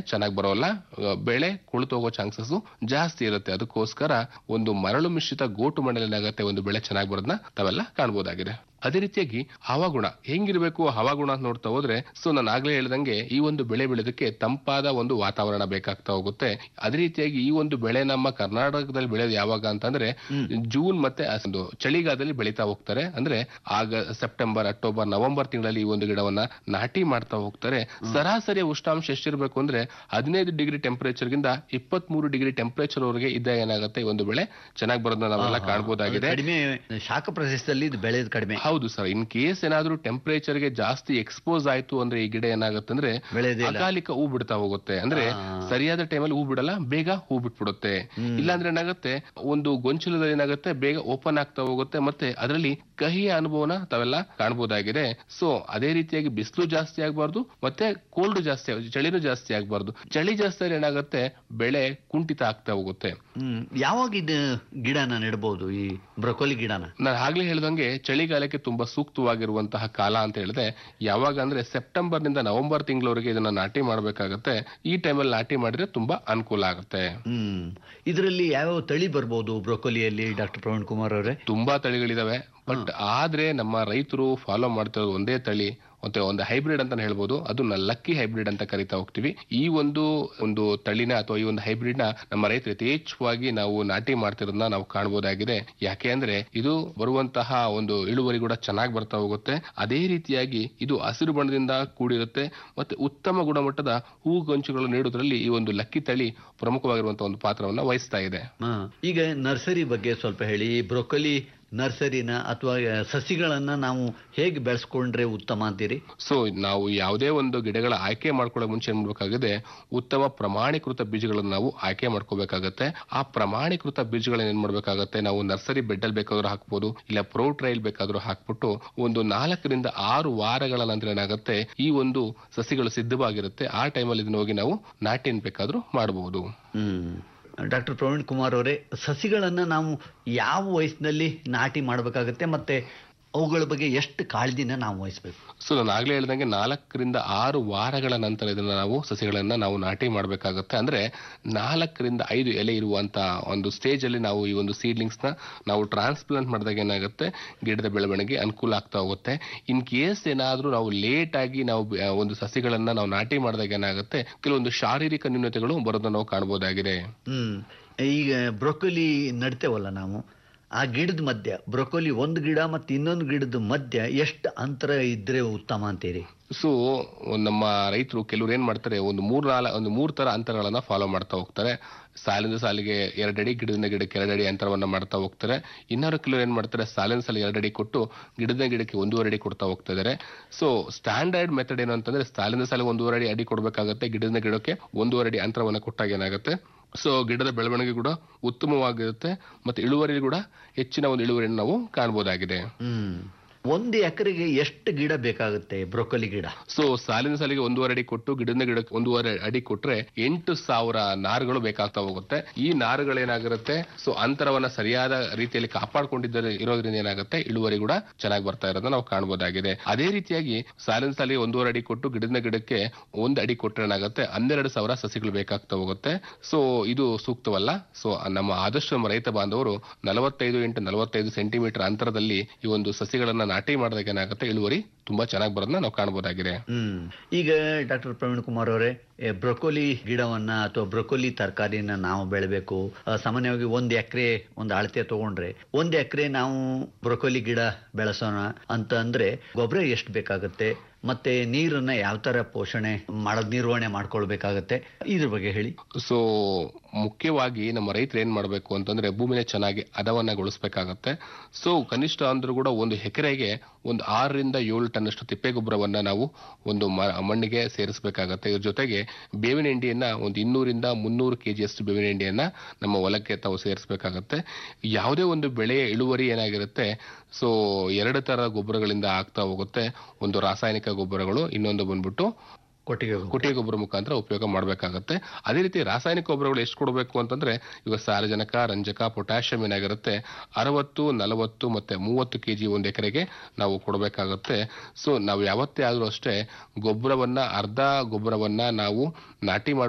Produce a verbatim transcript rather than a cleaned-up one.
ಚೆನ್ನಾಗಿ ಬರೋಲ್ಲ, ಬೆಳೆ ಕೊಳ್ತು ಹೋಗೋ ಚಾನ್ಸಸ್ ಜಾಸ್ತಿ ಇರುತ್ತೆ. ಅದಕ್ಕೋಸ್ಕರ ಒಂದು ಮರಳು ಮಿಶ್ರಿತ ಗೋಟು ಮಣ್ಣಲ್ಲಿ ಏನಾಗುತ್ತೆ ಒಂದು ಬೆಳೆ ಚೆನ್ನಾಗಿ ಬರೋದನ್ನ ತಾವೆಲ್ಲ ಕಾಣಬಹುದಾಗಿದೆ. ಅದೇ ರೀತಿಯಾಗಿ ಹವಾಗುಣ ಹೆಂಗಿರ್ಬೇಕು, ಹವಾಗುಣ ಅಂತ ನೋಡ್ತಾ ಹೋದ್ರೆ ಸೊ ನಾನು ಆಗ್ಲೇ ಹೇಳ್ದಂಗೆ ಈ ಒಂದು ಬೆಳೆ ಬೆಳೆದಕ್ಕೆ ತಂಪಾದ ಒಂದು ವಾತಾವರಣ ಬೇಕಾಗ್ತಾ ಹೋಗುತ್ತೆ. ಅದೇ ರೀತಿಯಾಗಿ ಈ ಒಂದು ಬೆಳೆ ನಮ್ಮ ಕರ್ನಾಟಕದಲ್ಲಿ ಬೆಳೆಯೋದು ಯಾವಾಗ ಅಂತಂದ್ರೆ ಜೂನ್ ಮತ್ತೆ ಒಂದು ಚಳಿಗಾಲದಲ್ಲಿ ಬೆಳೀತಾ ಹೋಗ್ತಾರೆ. ಅಂದ್ರೆ ಆಗ ಸೆಪ್ಟೆಂಬರ್, ಅಕ್ಟೋಬರ್, ನವೆಂಬರ್ ತಿಂಗಳಲ್ಲಿ ಈ ಒಂದು ಗಿಡವನ್ನ ನಾಟಿ ಮಾಡ್ತಾ ಹೋಗ್ತಾರೆ. ಸರಾಸರಿ ಉಷ್ಣಾಂಶ ಎಷ್ಟಿರ್ಬೇಕು ಅಂದ್ರೆ ಹದಿನೈದು ಡಿಗ್ರಿ ಟೆಂಪರೇಚರ್ ಗಿಂತ ಇಪ್ಪತ್ತ್ ಮೂರು ಡಿಗ್ರಿ ಟೆಂಪರೇಚರ್ ವರೆಗೆ ಇದ್ದಾಗ ಏನಾಗುತ್ತೆ ಈ ಒಂದು ಬೆಳೆ ಚೆನ್ನಾಗಿ ಬರೋದನ್ನ ನಾವೆಲ್ಲ ಕಾಣಬಹುದಾಗಿದೆ. ಕಡಿಮೆ ಶಾಖ ಪ್ರದೇಶದಲ್ಲಿ ಇದು ಬೆಳೆಯೋದು ಕಡಿಮೆ. ಹೌದು ಸರ್. ಇನ್ ಕೇಸ್ ಏನಾದ್ರೂ ಟೆಂಪರೇಚರ್ ಗೆ ಜಾಸ್ತಿ ಎಕ್ಸ್ಪೋಸ್ ಆಯ್ತು ಅಂದ್ರೆ ಈ ಗಿಡ ಏನಾಗುತ್ತೆ ಅಂದ್ರೆ ಅಕಾಲಿಕ ಹೂ ಬಿಡ್ತಾ ಹೋಗುತ್ತೆ. ಅಂದ್ರೆ ಸರಿಯಾದ ಟೈಮಲ್ಲಿ ಹೂ ಬಿಡಲ್ಲ, ಬೇಗ ಹೂ ಬಿಟ್ಬಿಡುತ್ತೆ. ಇಲ್ಲಾಂದ್ರೆ ಏನಾಗುತ್ತೆ ಒಂದು ಗೊಂಚಲದಲ್ಲಿ ಏನಾಗುತ್ತೆ ಬೇಗ ಓಪನ್ ಆಗ್ತಾ ಹೋಗುತ್ತೆ, ಮತ್ತೆ ಅದರಲ್ಲಿ ಕಹಿಯ ಅನುಭವನ ತಾವೆಲ್ಲ ಕಾಣಬಹುದಾಗಿದೆ. ಸೊ ಅದೇ ರೀತಿಯಾಗಿ ಬಿಸಿಲು ಜಾಸ್ತಿ ಆಗಬಾರ್ದು, ಮತ್ತೆ ಕೋಲ್ಡ್ ಜಾಸ್ತಿ ಆಗ ಚಳಿನೂ ಜಾಸ್ತಿ ಆಗಬಾರ್ದು. ಚಳಿ ಜಾಸ್ತಿ ಆದ್ರೆ ಏನಾಗುತ್ತೆ ಬೆಳೆ ಕುಂಠಿತ ಆಗ್ತಾ ಹೋಗುತ್ತೆ. ಯಾವಾಗ ಇದು ಗಿಡನ ನೆಡಬಹುದು, ಈ ಬ್ರೊಕೊಲಿ ಗಿಡನ? ನಾನು ಆಗ್ಲೇ ಹೇಳ್ದಂಗೆ ಚಳಿಗಾಲಕ್ಕೆ ತುಂಬಾ ಸೂಕ್ತವಾಗಿರುವಂತಹ ಕಾಲ ಅಂತ ಹೇಳಿದೆ. ಯಾವಾಗ ಅಂದ್ರೆ ಸೆಪ್ಟೆಂಬರ್ ನಿಂದ ನವೆಂಬರ್ ತಿಂಗಳವರೆಗೆ ಇದನ್ನ ನಾಟಿ ಮಾಡಬೇಕಾಗತ್ತೆ. ಈ ಟೈಮಲ್ಲಿ ನಾಟಿ ಮಾಡಿದ್ರೆ ತುಂಬಾ ಅನುಕೂಲ ಆಗುತ್ತೆ. ಹ್ಮ್ ಇದರಲ್ಲಿ ಯಾವ ತಳಿ ಬರ್ಬೋದು ಬ್ರೊಕೊಲಿಯಲ್ಲಿ ಡಾಕ್ಟರ್ ಪ್ರವೀಣ್ ಕುಮಾರ್ ಅವರೇ? ತುಂಬಾ ತಳಿಗಳಿದಾವೆ. ಬಟ್ ಆದ್ರೆ ನಮ್ಮ ರೈತರು ಫಾಲೋ ಮಾಡ್ತಿರೋದು ಒಂದೇ ತಳಿ, ಮತ್ತೆ ಒಂದು ಹೈಬ್ರಿಡ್ ಅಂತ ಹೇಳ್ಬೋದು. ಅದು ಲಕ್ಕಿ ಹೈಬ್ರಿಡ್ ಅಂತ ಕರಿತಾ ಹೋಗ್ತೀವಿ. ಈ ಒಂದು ಒಂದು ತಳಿನ ಅಥವಾ ಈ ಒಂದು ಹೈಬ್ರಿಡ್ ನ ನಮ್ಮ ರೈತರು ಯಥೇಚ್ಛವಾಗಿ ನಾವು ನಾಟಿ ಮಾಡ್ತಿರೋದನ್ನ ನಾವು ಕಾಣಬಹುದಾಗಿದೆ. ಯಾಕೆ ಅಂದ್ರೆ ಇದು ಬರುವಂತಹ ಒಂದು ಇಳುವರಿ ಕೂಡ ಚೆನ್ನಾಗಿ ಬರ್ತಾ ಹೋಗುತ್ತೆ. ಅದೇ ರೀತಿಯಾಗಿ ಇದು ಹಸಿರು ಬಣ್ಣದಿಂದ ಕೂಡಿರುತ್ತೆ, ಮತ್ತೆ ಉತ್ತಮ ಗುಣಮಟ್ಟದ ಹೂ ಗೊಂಚುಗಳು ನೀಡುವುದರಲ್ಲಿ ಈ ಒಂದು ಲಕ್ಕಿ ತಳಿ ಪ್ರಮುಖವಾಗಿರುವಂತಹ ಒಂದು ಪಾತ್ರವನ್ನ ವಹಿಸ್ತಾ ಇದೆ. ಈಗ ನರ್ಸರಿ ಬಗ್ಗೆ ಸ್ವಲ್ಪ ಹೇಳಿ. ಬ್ರೊಕೊಲಿ ನರ್ಸರಿನ ಅಥವಾ ಸಸಿಗಳನ್ನ ನಾವು ಹೇಗೆ ಬೆಳೆಸ್ಕೊಂಡ್ರೆ ಉತ್ತಮ ಅಂತೀರಿ? ಸೊ ನಾವು ಯಾವುದೇ ಒಂದು ಗಿಡಗಳ ಆಯ್ಕೆ ಮಾಡ್ಕೊಳ್ಳೋ ಮುಂಚೆ ಏನ್ ಮಾಡ್ಬೇಕಾಗಿದೆ, ಉತ್ತಮ ಪ್ರಮಾಣೀಕೃತ ಬೀಜಗಳನ್ನು ನಾವು ಆಯ್ಕೆ ಮಾಡ್ಕೋಬೇಕಾಗತ್ತೆ. ಆ ಪ್ರಮಾಣೀಕೃತ ಬೀಜಗಳನ್ನ ಏನ್ ಮಾಡ್ಬೇಕಾಗತ್ತೆ, ನಾವು ನರ್ಸರಿ ಬೆಡ್ ಅಲ್ಲಿ ಬೇಕಾದ್ರೂ ಹಾಕ್ಬೋದು, ಇಲ್ಲ ಪ್ರೋ ಟ್ರೈಲ್ ಬೇಕಾದ್ರೂ ಹಾಕ್ಬಿಟ್ಟು ಒಂದು ನಾಲ್ಕರಿಂದ ಆರು ವಾರಗಳ ನಂತರ ಏನಾಗುತ್ತೆ ಈ ಒಂದು ಸಸಿಗಳು ಸಿದ್ಧವಾಗಿರುತ್ತೆ. ಆ ಟೈಮಲ್ಲಿ ಇದನ್ನ ಹೋಗಿ ನಾವು ನಾಟಿ ಬೇಕಾದ್ರೂ ಮಾಡಬಹುದು. ಹ್ಮ್ ಡಾಕ್ಟರ್ ಪ್ರವೀಣ್ ಕುಮಾರ್ ಅವರೇ, ಸಸಿಗಳನ್ನ ನಾವು ಯಾವ ವಯಸ್ಸಿನಲ್ಲಿ ನಾಟಿ ಮಾಡಬೇಕಾಗತ್ತೆ, ಮತ್ತೆ ಅವುಗಳ ಬಗ್ಗೆ ಎಷ್ಟು ಕಾಳಜಿನ ನಾವು ವಹಿಸಬೇಕು? ಸೊ ನಾನು ಆಗ್ಲೇ ಹೇಳ್ದಂಗೆ ನಾಲ್ಕರಿಂದ ಆರು ವಾರಗಳ ನಂತರ ಇದನ್ನ ನಾವು ಸಸಿಗಳನ್ನ ನಾವು ನಾಟಿ ಮಾಡಬೇಕಾಗತ್ತೆ. ಅಂದ್ರೆ ನಾಲ್ಕರಿಂದ ಐದು ಎಲೆ ಇರುವಂತ ಒಂದು ಸ್ಟೇಜ್ ಅಲ್ಲಿ ನಾವು ಈ ಒಂದು ಸೀಡ್ಲಿಂಗ್ಸ್ ನ ನಾವು ಟ್ರಾನ್ಸ್ಪ್ಲಾಂಟ್ ಮಾಡಿದಾಗ ಏನಾಗುತ್ತೆ ಗಿಡದ ಬೆಳವಣಿಗೆ ಅನುಕೂಲ ಆಗ್ತಾ ಹೋಗುತ್ತೆ. ಇನ್ ಕೇಸ್ ಏನಾದ್ರೂ ನಾವು ಲೇಟ್ ಆಗಿ ನಾವು ಒಂದು ಸಸಿಗಳನ್ನ ನಾವು ನಾಟಿ ಮಾಡಿದಾಗ ಏನಾಗುತ್ತೆ ಕೆಲವೊಂದು ಶಾರೀರಿಕ ನ್ಯೂನತೆಗಳು ಬರೋದನ್ನ ನಾವು ಕಾಣಬಹುದಾಗಿದೆ. ಹ್ಮ್ ಈಗ ಬ್ರೊಕೊಲಿ ನಡ್ತೇವಲ್ಲ ನಾವು, ಆ ಗಿಡದ ಮಧ್ಯ ಬ್ರೊಕೊಲಿ ಒಂದು ಗಿಡ ಮತ್ತೆ ಇನ್ನೊಂದು ಗಿಡದ ಮಧ್ಯ ಎಷ್ಟು ಅಂತರ ಇದ್ರೆ ಉತ್ತಮ ಅಂತೀರಿ? ಸೊ ನಮ್ಮ ರೈತರು ಕೆಲವರು ಏನ್ ಮಾಡ್ತಾರೆ, ಒಂದು ಮೂರ್ ನಾಲ್ ಒಂದು ಮೂರ್ ತರ ಅಂತರಗಳನ್ನ ಫಾಲೋ ಮಾಡ್ತಾ ಹೋಗ್ತಾರೆ. ಸಾಲಿಂದ ಸಾಲಿಗೆ ಎರಡಡಿ, ಗಿಡದಿಂದ ಗಿಡಕ್ಕೆ ಎರಡಡಿ ಅಂತರವನ್ನ ಮಾಡ್ತಾ ಹೋಗ್ತಾರೆ. ಇನ್ನಾರು ಕೆಲವರು ಏನ್ ಮಾಡ್ತಾರೆ, ಸಾಲಿನ ಸಾಲಿಗೆ ಎರಡಡಿ ಕೊಟ್ಟು ಗಿಡದ ಗಿಡಕ್ಕೆ ಒಂದೂವರೆ ಅಡಿ ಕೊಡ್ತಾ ಹೋಗ್ತಾ ಇದಾರೆ. ಸೊ ಸ್ಟ್ಯಾಂಡರ್ಡ್ ಮೆಥಡ್ ಏನು ಅಂತಂದ್ರೆ ಸಾಲಿನ ಸಾಲಿಗೆ ಒಂದೂವರೆ ಅಡಿ ಅಡಿ ಕೊಡ್ಬೇಕಾಗತ್ತೆ, ಗಿಡದ ಗಿಡಕ್ಕೆ ಒಂದೂವರೆ ಅಡಿ ಅಂತರವನ್ನ ಕೊಟ್ಟಾಗ ಏನಾಗುತ್ತೆ ಸೊ ಗಿಡದ ಬೆಳವಣಿಗೆ ಕೂಡ ಉತ್ತಮವಾಗಿರುತ್ತೆ, ಮತ್ತೆ ಇಳುವರಿ ಕೂಡ ಹೆಚ್ಚಿನ ಒಂದು ಇಳುವರಿಯನ್ನು ನಾವು ಕಾಣಬಹುದಾಗಿದೆ. ಹ್ಮ್ ಒಂದು ಎಕರೆಗೆ ಎಷ್ಟು ಗಿಡ ಬೇಕಾಗುತ್ತೆ ಬ್ರೊಕೊಲಿ ಗಿಡ? ಸೊ ಸಾಲಿನ ಸಾಲಿಗೆ ಒಂದೂವರೆ ಅಡಿ ಕೊಟ್ಟು ಗಿಡದ ಗಿಡಕ್ಕೆ ಒಂದೂವರೆ ಅಡಿ ಕೊಟ್ರೆ ಎಂಟು ಸಾವಿರ ನಾರುಗಳು ಬೇಕಾಗ್ತಾ ಹೋಗುತ್ತೆ. ಈ ನಾರುಗಳೇನಾಗಿರುತ್ತೆ ಸೊ ಅಂತರವನ್ನ ಸರಿಯಾದ ರೀತಿಯಲ್ಲಿ ಕಾಪಾಡ್ಕೊಂಡಿದ್ದರೆ ಇರೋದ್ರಿಂದ ಏನಾಗುತ್ತೆ ಇಳುವರಿ ಕೂಡ ಚೆನ್ನಾಗಿ ಬರ್ತಾ ಇರೋದನ್ನ ನಾವು ಕಾಣಬಹುದಾಗಿದೆ. ಅದೇ ರೀತಿಯಾಗಿ ಸಾಲಿನ ಸಾಲಿಗೆ ಒಂದೂವರೆ ಅಡಿ ಕೊಟ್ಟು ಗಿಡದ ಗಿಡಕ್ಕೆ ಒಂದು ಅಡಿ ಕೊಟ್ಟರೆ ಏನಾಗುತ್ತೆ ಹನ್ನೆರಡು ಸಾವಿರ ಸಸಿಗಳು ಬೇಕಾಗ್ತಾ ಹೋಗುತ್ತೆ. ಸೊ ಇದು ಸೂಕ್ತವಲ್ಲ. ಸೊ ನಮ್ಮ ಆದಷ್ಟು ನಮ್ಮ ರೈತ ಬಾಂಧವರು ನಲವತ್ತೈದು ಇಂಟು ನಲವತ್ತೈದು ಸೆಂಟಿಮೀಟರ್ ಅಂತರದಲ್ಲಿ ಈ ಒಂದು ಸಸಿಗಳನ್ನ ನಾಟಿ ಮಾಡಿದಾಗ ಏನಾಗುತ್ತೆ ಇಳುವರಿ ತುಂಬಾ ಚೆನ್ನಾಗಿ ಬರೋದನ್ನ ನಾವು ಕಾಣಬಹುದಾಗಿದೆ. ಹ್ಮ್ ಈಗ ಡಾಕ್ಟರ್ ಪ್ರವೀಣ್ ಕುಮಾರ್ ಅವರೇ, ಬ್ರೊಕೊಲಿ ಗಿಡವನ್ನ ಅಥವಾ ಬ್ರೊಕೊಲಿ ತರಕಾರಿನ ನಾವು ಬೆಳಬೇಕು, ಸಾಮಾನ್ಯವಾಗಿ ಒಂದ್ ಎಕರೆ ಒಂದು ಅಳತೆ ತಗೊಂಡ್ರೆ ಒಂದ್ ಎಕರೆ ನಾವು ಬ್ರೊಕೊಲಿ ಗಿಡ ಬೆಳೆಸೋಣ ಅಂತ ಅಂದ್ರೆ ಗೊಬ್ಬರ ಎಷ್ಟು ಬೇಕಾಗುತ್ತೆ, ಮತ್ತೆ ನೀರನ್ನ ಯಾವ ತರ ಪೋಷಣೆ ಮಾಡೋದ್ ನಿರ್ವಹಣೆ ಮಾಡ್ಕೊಳ್ಬೇಕಾಗತ್ತೆ, ಇದ್ರ ಬಗ್ಗೆ ಹೇಳಿ. ಸೊ ಮುಖ್ಯವಾಗಿ ನಮ್ಮ ರೈತರು ಏನ್ ಮಾಡ್ಬೇಕು ಅಂತಂದ್ರೆ ಭೂಮಿನ ಚೆನ್ನಾಗಿ ಹದವನ್ನಗೊಳಿಸಬೇಕಾಗತ್ತೆ. ಸೊ ಕನಿಷ್ಠ ಅಂದ್ರೂ ಕೂಡ ಒಂದು ಎಕರೆಗೆ ಒಂದು ಆರರಿಂದ ಏಳು ಟನ್ ಅಷ್ಟು ತಿಪ್ಪೆ ಗೊಬ್ಬರವನ್ನ ನಾವು ಒಂದು ಮಣ್ಣಿಗೆ ಸೇರಿಸಬೇಕಾಗತ್ತೆ. ಇದ್ರ ಜೊತೆಗೆ ಬೇವಿನ ಹಿಂಡಿಯನ್ನ ಒಂದು ಇನ್ನೂರಿಂದ ಮುನ್ನೂರು ಕೆಜಿ ಅಷ್ಟು ಬೇವಿನ ಹಿಂಡಿಯನ್ನ ನಮ್ಮ ಹೊಲಕ್ಕೆ ತಾವು ಸೇರಿಸಬೇಕಾಗತ್ತೆ. ಯಾವುದೇ ಒಂದು ಬೆಳೆಯ ಇಳುವರಿ ಏನಾಗಿರುತ್ತೆ ಸೊ ಎರಡು ತರ ಗೊಬ್ಬರಗಳಿಂದ ಆಗ್ತಾ ಹೋಗುತ್ತೆ. ಒಂದು ರಾಸಾಯನಿಕ ಗೊಬ್ಬರಗಳು, ಇನ್ನೊಂದು ಬಂದ್ಬಿಟ್ಟು ಕೊಟ್ಟಿಗೆ ಕೊಟ್ಟಿಗೆ ಗೊಬ್ಬರ ಮುಖಾಂತರ ಉಪಯೋಗ ಮಾಡಬೇಕಾಗತ್ತೆ. ಅದೇ ರೀತಿ ರಾಸಾಯನಿಕ ಗೊಬ್ಬರಗಳು ಎಷ್ಟು ಕೊಡಬೇಕು ಅಂತಂದ್ರೆ ಈಗ ಸಾರಜನಕ, ರಂಜಕ, ಪೊಟ್ಯಾಷಿಯಂ ಏನಾಗಿರುತ್ತೆ ಅರವತ್ತು, ನಲವತ್ತು ಮತ್ತೆ ಮೂವತ್ತು ಕೆಜಿ ಒಂದು ಎಕರೆಗೆ ನಾವು ಕೊಡಬೇಕಾಗತ್ತೆ. ಸೊ ನಾವು ಯಾವತ್ತೇ ಆದ್ರೂ ಅಷ್ಟೇ ಗೊಬ್ಬರವನ್ನ ಅರ್ಧ ಗೊಬ್ಬರವನ್ನ ನಾವು ನಾಟಿ ಮಾಡುವ